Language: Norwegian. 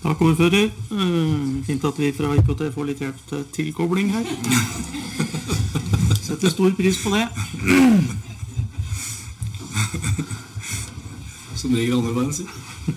Takk, ordfører. Fint at vi fra IKT får litt hjelp til tilkobling her. Setter stor pris på det. Som regel andre veien, si.